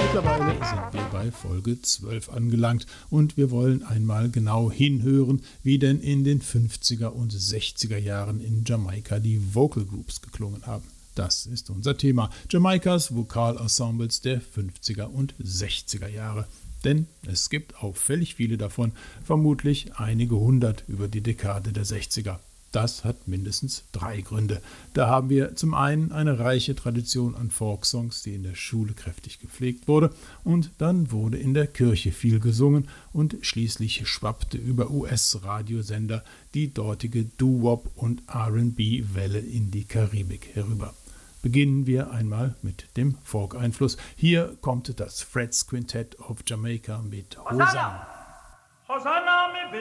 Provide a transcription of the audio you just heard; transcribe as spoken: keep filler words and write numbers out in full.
Mittlerweile sind wir bei Folge zwölf angelangt und wir wollen einmal genau hinhören, wie denn in den fünfziger und sechziger Jahren in Jamaika die Vocal Groups geklungen haben. Das ist unser Thema, Jamaikas Vokalensembles der fünfziger und sechziger Jahre. Denn es gibt auffällig viele davon, vermutlich einige hundert über die Dekade der sechziger. Das hat mindestens drei Gründe. Da haben wir zum einen eine reiche Tradition an Folksongs, die in der Schule kräftig gepflegt wurde, und dann wurde in der Kirche viel gesungen und schließlich schwappte über U S-Radiosender die dortige Doo-Wop- und R and B-Welle in die Karibik herüber. Beginnen wir einmal mit dem Folk-Einfluss. Hier kommt das Fred's Quintet of Jamaica mit Hosanna. Hosanna,